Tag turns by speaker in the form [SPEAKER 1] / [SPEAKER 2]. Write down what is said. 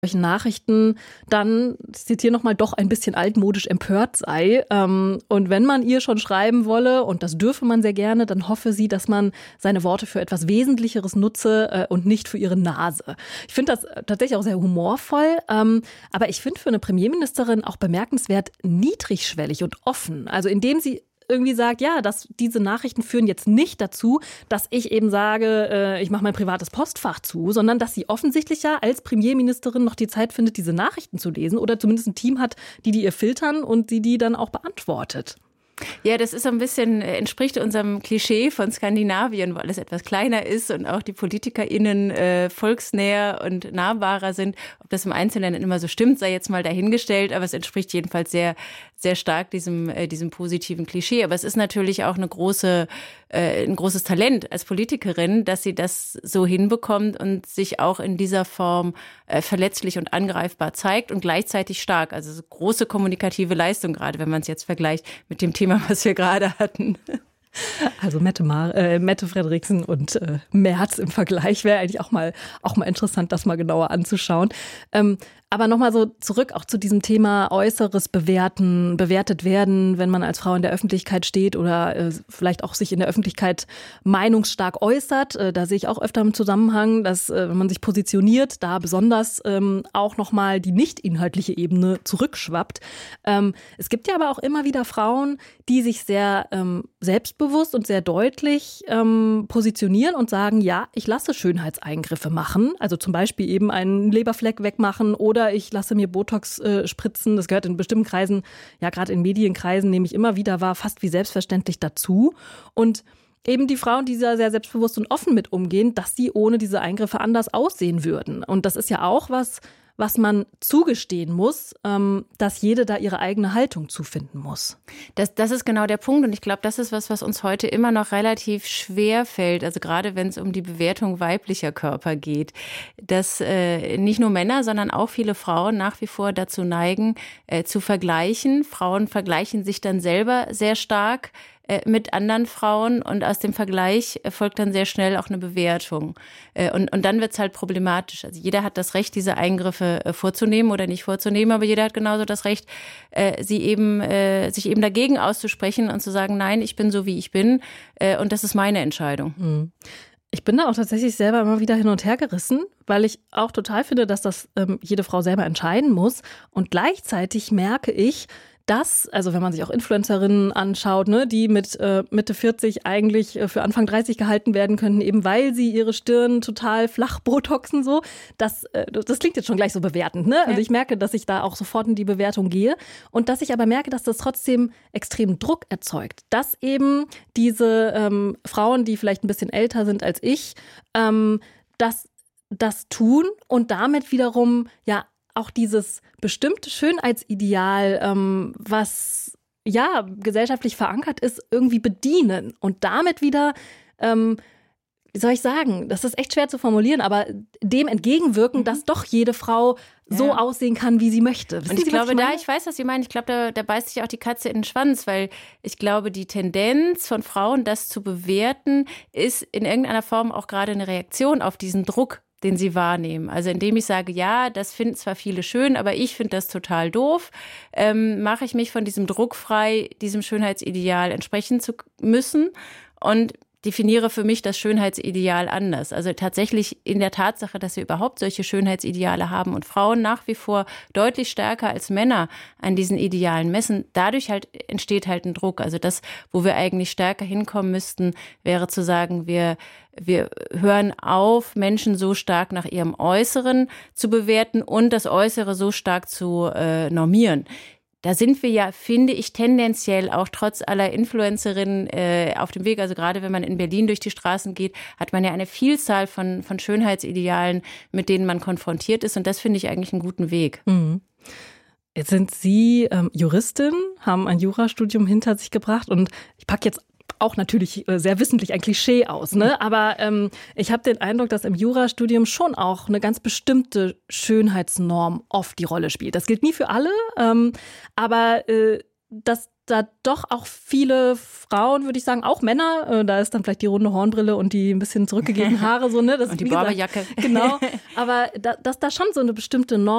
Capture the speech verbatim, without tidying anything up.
[SPEAKER 1] solchen Nachrichten dann, ich zitiere nochmal, doch ein bisschen altmodisch empört sei. Und wenn man ihr schon schreiben wolle, und das dürfe man sehr gerne, dann hoffe sie, dass man seine Worte für etwas Wesentlicheres nutze und nicht für ihre Nase. Ich finde das tatsächlich auch sehr humorvoll, aber ich finde für eine Premierministerin auch bemerkenswert niedrigschwellig und offen. Also indem sie irgendwie sagt, ja, dass diese Nachrichten führen jetzt nicht dazu, dass ich eben sage, äh, ich mache mein privates Postfach zu, sondern dass sie offensichtlich ja als Premierministerin noch die Zeit findet, diese Nachrichten zu lesen oder zumindest ein Team hat, die die ihr filtern und die die dann auch beantwortet.
[SPEAKER 2] Ja, das ist so ein bisschen, entspricht unserem Klischee von Skandinavien, weil es etwas kleiner ist und auch die PolitikerInnen äh, volksnäher und nahbarer sind. Ob das im Einzelnen immer so stimmt, sei jetzt mal dahingestellt, aber es entspricht jedenfalls sehr, sehr stark diesem, äh, diesem positiven Klischee. Aber es ist natürlich auch eine große, äh, ein großes Talent als Politikerin, dass sie das so hinbekommt und sich auch in dieser Form äh, verletzlich und angreifbar zeigt und gleichzeitig stark. Also so große kommunikative Leistung, gerade wenn man es jetzt vergleicht mit dem Thema, was wir gerade hatten.
[SPEAKER 1] Also Mette, Mar- äh, Mette Frederiksen und äh, Merz im Vergleich wäre eigentlich auch mal, auch mal interessant, das mal genauer anzuschauen. Ähm, aber nochmal so zurück auch zu diesem Thema Äußeres bewerten, bewertet werden, wenn man als Frau in der Öffentlichkeit steht oder äh, vielleicht auch sich in der Öffentlichkeit meinungsstark äußert. Äh, da sehe ich auch öfter im Zusammenhang, dass äh, wenn man sich positioniert, da besonders ähm, auch nochmal die nicht inhaltliche Ebene zurückschwappt. Ähm, es gibt ja aber auch immer wieder Frauen, die sich sehr ähm, selbstbewusst und sehr deutlich ähm, positionieren und sagen, ja, ich lasse Schönheitseingriffe machen, also zum Beispiel eben einen Leberfleck wegmachen oder ich lasse mir Botox äh, spritzen. Das gehört in bestimmten Kreisen, ja gerade in Medienkreisen, nehme ich immer wieder wahr, fast wie selbstverständlich dazu. Und eben die Frauen, die da sehr selbstbewusst und offen mit umgehen, dass sie ohne diese Eingriffe anders aussehen würden. Und das ist ja auch was, was man zugestehen muss, ähm, dass jede da ihre eigene Haltung zufinden muss.
[SPEAKER 2] Das, das ist genau der Punkt und ich glaube, das ist was, was uns heute immer noch relativ schwer fällt, also gerade wenn es um die Bewertung weiblicher Körper geht, dass äh, nicht nur Männer, sondern auch viele Frauen nach wie vor dazu neigen, äh, zu vergleichen. Frauen vergleichen sich dann selber sehr stark mit anderen Frauen und aus dem Vergleich folgt dann sehr schnell auch eine Bewertung. Und, und dann wird es halt problematisch. Also jeder hat das Recht, diese Eingriffe vorzunehmen oder nicht vorzunehmen, aber jeder hat genauso das Recht, sie eben, sich eben dagegen auszusprechen und zu sagen, nein, ich bin so, wie ich bin und das ist meine Entscheidung.
[SPEAKER 1] Mhm. Ich bin da auch tatsächlich selber immer wieder hin und her gerissen, weil ich auch total finde, dass das ähm, jede Frau selber entscheiden muss. Und gleichzeitig merke ich, dass, also wenn man sich auch Influencerinnen anschaut, ne, die mit äh, Mitte vierzig eigentlich äh, für Anfang dreißig gehalten werden könnten, eben weil sie ihre Stirn total flach botoxen so, das, äh, das klingt jetzt schon gleich so bewertend, ne? Also ich merke, dass ich da auch sofort in die Bewertung gehe und dass ich aber merke, dass das trotzdem extrem Druck erzeugt, dass eben diese ähm, Frauen, die vielleicht ein bisschen älter sind als ich, ähm, das, das tun und damit wiederum ja auch dieses bestimmte Schönheitsideal, ähm, was ja gesellschaftlich verankert ist, irgendwie bedienen und damit wieder, ähm, wie soll ich sagen, das ist echt schwer zu formulieren, aber dem entgegenwirken, mhm. dass doch jede Frau so ja. aussehen kann, wie sie möchte. Wissen
[SPEAKER 2] und ich
[SPEAKER 1] Sie,
[SPEAKER 2] glaube,
[SPEAKER 1] ich
[SPEAKER 2] da, ich weiß, was Sie meinen, ich glaube, da, da beißt sich auch die Katze in den Schwanz, weil ich glaube, die Tendenz von Frauen, das zu bewerten, ist in irgendeiner Form auch gerade eine Reaktion auf diesen Druck, den sie wahrnehmen. Also indem ich sage, ja, das finden zwar viele schön, aber ich finde das total doof, ähm, mache ich mich von diesem Druck frei, diesem Schönheitsideal entsprechen zu müssen und definiere für mich das Schönheitsideal anders. Also tatsächlich in der Tatsache, dass wir überhaupt solche Schönheitsideale haben und Frauen nach wie vor deutlich stärker als Männer an diesen Idealen messen, dadurch halt entsteht halt ein Druck. Also das, wo wir eigentlich stärker hinkommen müssten, wäre zu sagen, wir Wir hören auf, Menschen so stark nach ihrem Äußeren zu bewerten und das Äußere so stark zu äh, normieren. Da sind wir ja, finde ich, tendenziell auch trotz aller Influencerinnen äh, auf dem Weg. Also gerade wenn man in Berlin durch die Straßen geht, hat man ja eine Vielzahl von, von Schönheitsidealen, mit denen man konfrontiert ist. Und das finde ich eigentlich einen guten Weg.
[SPEAKER 1] Mhm. Jetzt sind Sie ähm, Juristin, haben ein Jurastudium hinter sich gebracht und ich packe jetzt auch natürlich sehr wissentlich ein Klischee aus, ne? Aber ähm, ich habe den Eindruck, dass im Jurastudium schon auch eine ganz bestimmte Schönheitsnorm oft die Rolle spielt. Das gilt nie für alle, ähm, aber äh, dass da doch auch viele Frauen, würde ich sagen, auch Männer, äh, da ist dann vielleicht die runde Hornbrille und die ein bisschen zurückgegebenen Haare so, ne? Das,
[SPEAKER 2] und die
[SPEAKER 1] wie gesagt,
[SPEAKER 2] Bomberjacke.
[SPEAKER 1] Genau, aber da, dass da schon so eine bestimmte Norm